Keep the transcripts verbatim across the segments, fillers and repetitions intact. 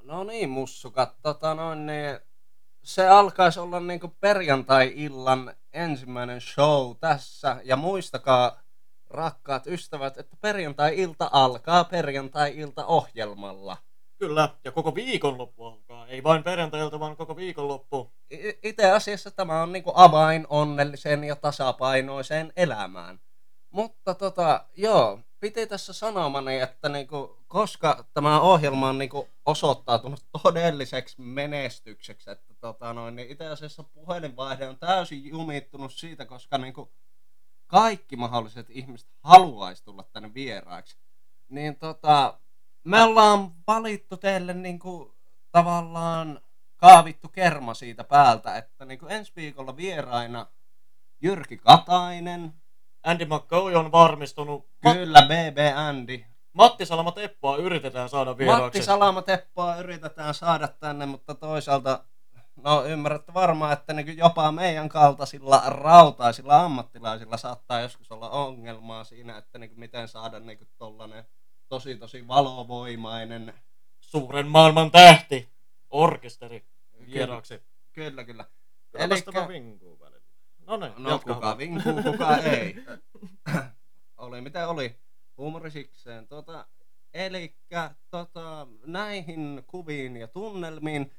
No niin, mussukat. Tota noin, niin se alkaisi olla niinku perjantai-illan ensimmäinen show tässä. Ja muistakaa, rakkaat ystävät, että perjantai-ilta alkaa perjantai-ilta ohjelmalla. Kyllä, ja koko viikonloppu alkaa. Ei vain perjantailta, vaan koko viikonloppu. I- itse asiassa tämä on niinku avain onnelliseen ja tasapainoiseen elämään. Mutta tota, joo, piti tässä sanomani, että niinku, koska tämä ohjelma on niinku osoittautunut todelliseksi menestykseksi, että tota noin, niin itse asiassa puhelinvaihde on täysin jumittunut siitä, koska niinku kaikki mahdolliset ihmiset haluaisi tulla tänne vieraiksi. Niin tota, me ollaan valittu teille niinku tavallaan kaavittu kerma siitä päältä, että niinku ensi viikolla vieraina Jyrki Katainen. Andy McCoy on varmistunut. Kyllä, B B Andy. Matti Salama Teppoa yritetään saada vieraaksi. Matti Salama Teppoa yritetään saada tänne, mutta toisaalta no ymmärrätte varmaan, että niin jopa meidän kaltaisilla rautaisilla ammattilaisilla saattaa joskus olla ongelmaa siinä, että niin miten saada niin tollanen tosi tosi valovoimainen suuren maailman tähti orkesteri vieraaksi. Kyllä, kyllä. Elikkä vinkuu välillä. No niin, no kuka vinkuu, kuka ei. Oli mitä oli. Huumori sikseen. Tota, elikkä tota, näihin kuviin ja tunnelmiin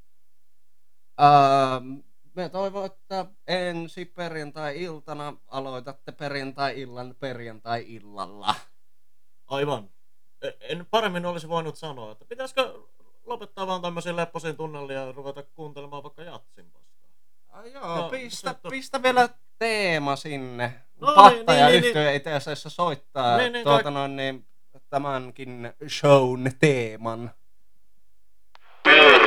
ää, me toivon, että ensi perjantai-iltana aloitatte perjantai-illan perjantai-illalla. Aivan. En paremmin olisi voinut sanoa, että pitäisikö lopettaa vaan tämmöisiin lepposiin tunnelmiin ja ruveta kuuntelemaan vaikka jatsin paskaa. Ah, joo, no, pistä, to... pistä vielä teema sinne. No, Pattaja niin, niin, yhtiö niin, itse asiassa soittaa niin, niin, tuota kaik... noin, niin, tämänkin shown teeman.